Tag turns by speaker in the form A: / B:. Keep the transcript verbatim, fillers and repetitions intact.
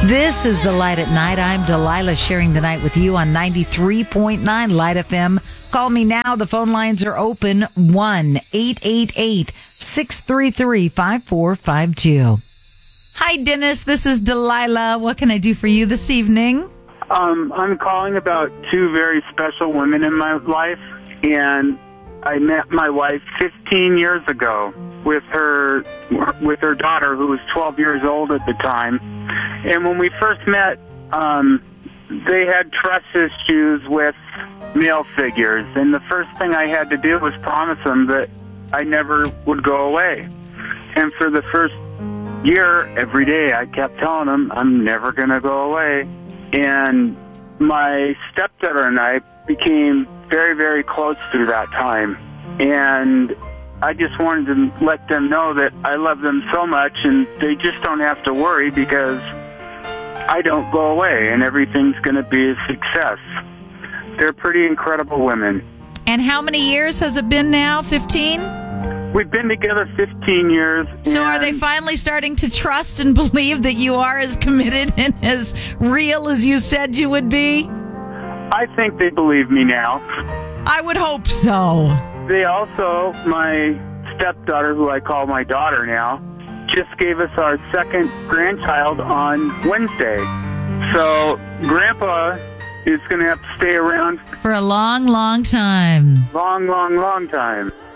A: This is The Light at Night. I'm Delilah, sharing the night with you on ninety-three point nine Light F M. Call me now. The phone lines are open. one eight eight eight, six three three, five four five two. Hi, Dennis. This is Delilah. What can I do for you this evening?
B: Um, I'm calling about two very special women in my life, and I met my wife fifteen years ago with her with her daughter, who was twelve years old at the time. And when we first met, um, they had trust issues with male figures, and the first thing I had to do was promise them that I never would go away. And for the first year, every day, I kept telling them I'm never going to go away. And my stepdaughter and I became very, very close through that time. And I just wanted to let them know that I love them so much, and they just don't have to worry because I don't go away, and everything's going to be a success. They're pretty incredible women.
A: And how many years has it been now? fifteen?
B: We've been together fifteen years.
A: So are they finally starting to trust and believe that you are as committed and as real as you said you would be?
B: I think they believe me now.
A: I would hope so.
B: They also, my stepdaughter, who I call my daughter now, just gave us our second grandchild on Wednesday. So Grandpa is going to have to stay around
A: for a long, long time.
B: Long, long, long time.